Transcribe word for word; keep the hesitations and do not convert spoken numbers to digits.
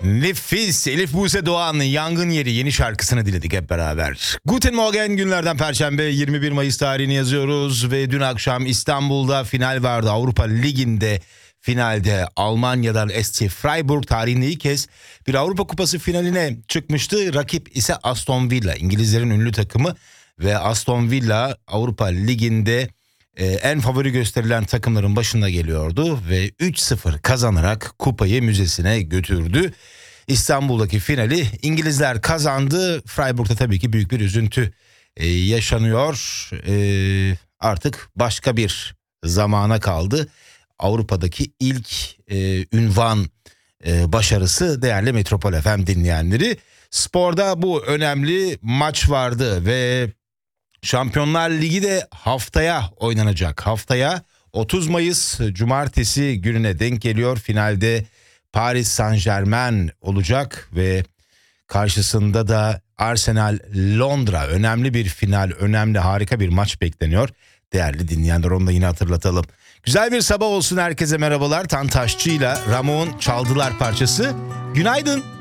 Nefis. Elif Buse Doğan Yangın Yeri yeni şarkısını dinledik hep beraber. Guten Morgen, günlerden Perşembe, yirmi bir Mayıs tarihini yazıyoruz ve dün akşam İstanbul'da final vardı. Avrupa Ligi'nde finalde Almanya'dan S C Freiburg tarihinde ilk kez bir Avrupa Kupası finaline çıkmıştı. Rakip ise Aston Villa, İngilizlerin ünlü takımı ve Aston Villa Avrupa Ligi'nde Ee, en favori gösterilen takımların başında geliyordu ve üç sıfır kazanarak kupayı müzesine götürdü. İstanbul'daki finali İngilizler kazandı. Freiburg'da tabii ki büyük bir üzüntü e, yaşanıyor. E, artık başka bir zamana kaldı. Avrupa'daki ilk e, ünvan e, başarısı değerli Metropol F M dinleyenleri. Sporda bu önemli maç vardı ve Şampiyonlar Ligi de haftaya oynanacak. Haftaya otuz Mayıs Cumartesi gününe denk geliyor. Finalde Paris Saint-Germain olacak ve karşısında da Arsenal Londra. Önemli bir final, önemli, harika bir maç bekleniyor. Değerli dinleyenler, onu da yine hatırlatalım. Güzel bir sabah olsun herkese, merhabalar. Tantaşçı'yla Ramon Çaldılar parçası. Günaydın.